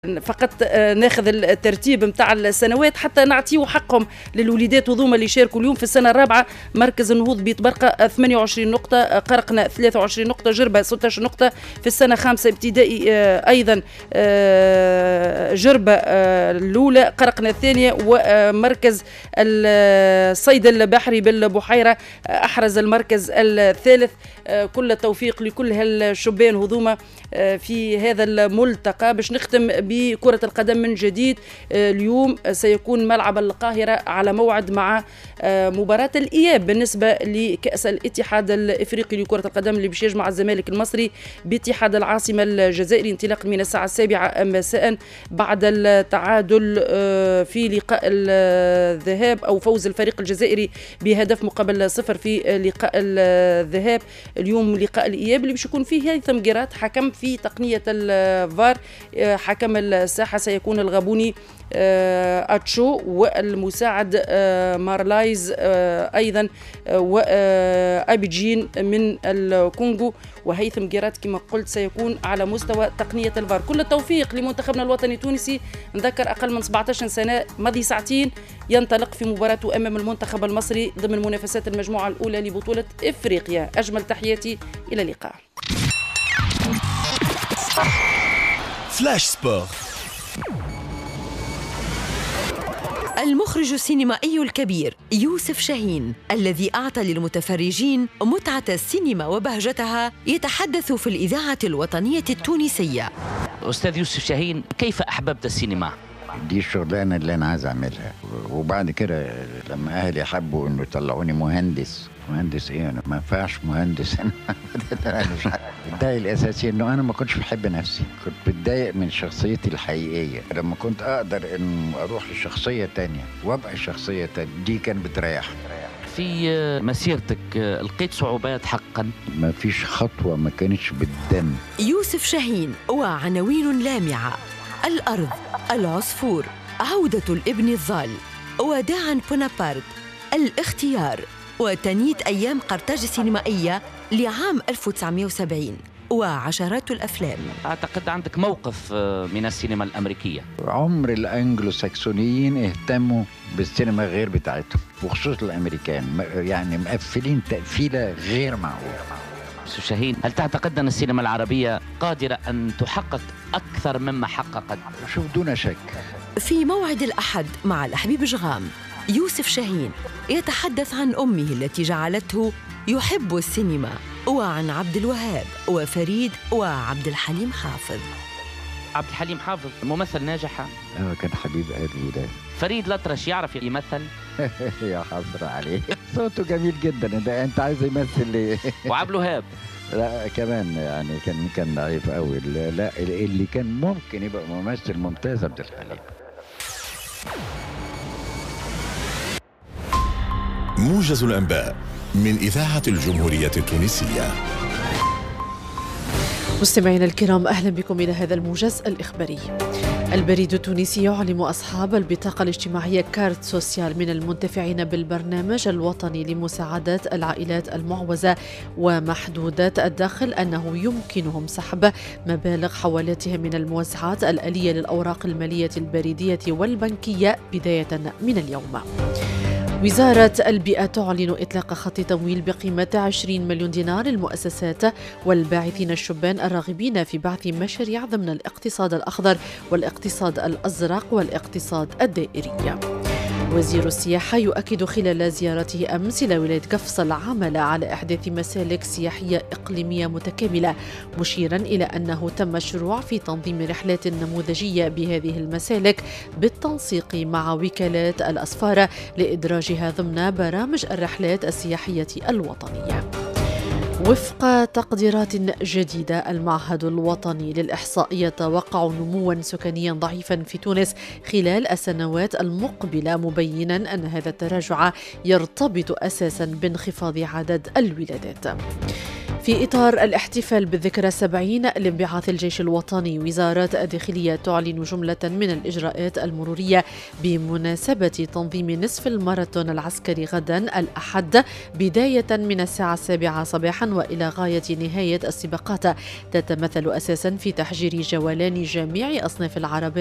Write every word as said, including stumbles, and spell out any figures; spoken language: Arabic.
فقط ناخذ الترتيب نتاع السنوات حتى نعطيو حقهم للوليدات وذوما اللي شاركوا اليوم في السنه الرابعه. مركز النهوض بيتبرقه ثمانية وعشرين نقطه، قرقنا ثلاثة وعشرين نقطه، جربه ستة عشر نقطه. في السنه خامسه ابتدائي ايضا جربه الاولى، قرقنا الثانيه، ومركز الصيد البحري بالبحيره احرز المركز الثالث. كل التوفيق لكل هالشبان هذوما في هذا الملتقى. باش نختم بكرة القدم من جديد، اليوم سيكون ملعب القاهرة على موعد مع مباراة الإياب بالنسبة لكأس الاتحاد الإفريقي لكرة القدم اللي باش يجمع الزمالك المصري باتحاد العاصمة الجزائري انطلاقا من الساعة السابعة مساء بعد التعادل في لقاء الذهاب أو فوز الفريق الجزائري بهدف مقابل صفر في لقاء الذهاب. اليوم لقاء الإياب اللي باش يكون فيه هيثم جيرات حكم في تقنية الفار. حكم الساحة سيكون الغابوني أتشو، والمساعد مارلايز أيضا، وأبيجين من الكونغو، وهيثم جيرات كما قلت سيكون على مستوى تقنية الفار. كل التوفيق لمنتخبنا الوطني التونسي. نذكر أقل من سبعة عشر سنة ماضي ساعتين ينطلق في مباراته أمام المنتخب المصري ضمن منافسات المجموعة الأولى لبطولة إفريقيا. أجمل تحياتي، إلى اللقاء. فلاش سبور. المخرج السينمائي الكبير يوسف شاهين الذي أعطى للمتفرجين متعة السينما وبهجتها يتحدث في الإذاعة الوطنية التونسية. أستاذ يوسف شاهين، كيف أحببت السينما؟ دي الشغلانة اللي أنا عايز أعملها، وبعد كده لما أهلي حبوا إنه يطلعوني مهندس. مهندس إيه؟ أنا ما ينفعش مهندس. أنا مش عارف. الداعي الأساسي إنه أنا ما كنتش بحب نفسي، كنت بتضايق من شخصيتي الحقيقية. لما كنت أقدر إن أروح لشخصية تانية وأبقى شخصية تانية دي كان بتريح. في مسيرتك لقيت صعوبات حقا؟ ما فيش خطوة ما كانتش بالدم. يوسف شاهين وعناوين لامعة: الأرض، العصفور، عودة الابن الضال، وداعا بونابرت، الاختيار، وتنيت أيام قرطاج السينمائية لعام ألف وتسعمائة وسبعين، وعشرات الأفلام. أعتقد عندك موقف من السينما الأمريكية. عمر الأنجلو ساكسونيين اهتموا بالسينما غير بتاعتهم، وخصوصا الأمريكان يعني مقفلين تقفيلة غير معقولة. يوسف شاهين، هل تعتقد أن السينما العربية قادرة أن تحقق أكثر مما حققت؟ شوف، دون شك. في موعد الأحد مع الحبيب جغام، يوسف شاهين يتحدث عن أمه التي جعلته يحب السينما، وعن عبد الوهاب وفريد وعبد الحليم حافظ. عبد الحليم حافظ ممثل ناجح. اه كان حبيب قلبي ده. فريد الأطرش يعرف يمثل؟ يا حضر عليه، صوته جميل جدا. ده انت عايز يمثل ليه؟ وعبد الوهاب لا كمان يعني كان كان ضعيف قوي. لا اللي كان ممكن يبقى ممثل ممتاز عبد الحليم. موجز الأنباء من إذاعة الجمهورية التونسية. مستمعينا الكرام، أهلا بكم إلى هذا الموجز الإخباري. البريد التونسي يعلم أصحاب البطاقة الاجتماعية كارت سوسيال من المنتفعين بالبرنامج الوطني لمساعدة العائلات المعوزة ومحدودات الدخل أنه يمكنهم سحب مبالغ حوالاتهم من الموزعات الآلية للأوراق المالية البريدية والبنكية بداية من اليوم. وزارة البيئة تعلن إطلاق خط تمويل بقيمة عشرين مليون دينار للمؤسسات والباعثين الشبان الراغبين في بعث مشاريع ضمن الاقتصاد الأخضر والاقتصاد الأزرق والاقتصاد الدائري. وزير السياحة يؤكد خلال زيارته أمس إلى ولاية قفص العمل على إحداث مسالك سياحية إقليمية متكاملة، مشيرا إلى أنه تم الشروع في تنظيم رحلات نموذجية بهذه المسالك بالتنسيق مع وكالات الأسفار لإدراجها ضمن برامج الرحلات السياحية الوطنية. وفق تقديرات جديدة، المعهد الوطني للإحصاء يتوقع نمواً سكانياً ضعيفاً في تونس خلال السنوات المقبلة، مبيناً أن هذا التراجع يرتبط أساساً بانخفاض عدد الولادات. في إطار الاحتفال بالذكرى السبعين لانبعاث الجيش الوطني، وزارة الداخلية تعلن جملة من الإجراءات المرورية بمناسبة تنظيم نصف الماراثون العسكري غدا الأحد بداية من الساعة السابعة صباحا وإلى غاية نهاية السباقات، تتمثل أساسا في تحجير جولان جميع أصناف العربية